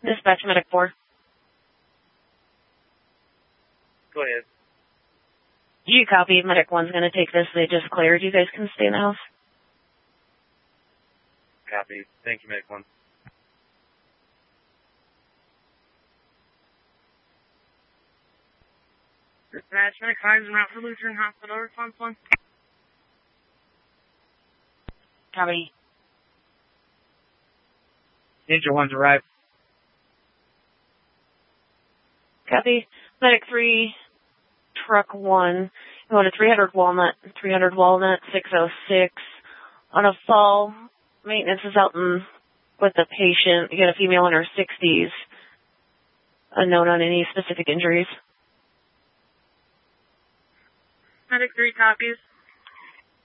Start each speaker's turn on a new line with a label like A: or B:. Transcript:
A: Dispatch Medic 4.
B: Go ahead.
A: You copy. Medic 1's going to take this. They just cleared. You guys can stay in the house.
B: Copy. Thank you, Medic 1.
C: Dispatch Medic 5 is en route for Lutheran Hospital. Response 1.
A: Copy.
B: Ninja 1's arrived.
A: Copy. Medic 3, Truck 1. You want a 300 Walnut, 606. On a fall, maintenance is out with the patient. You got a female in her 60s. Unknown on any specific injuries.
C: Medic 3 copies.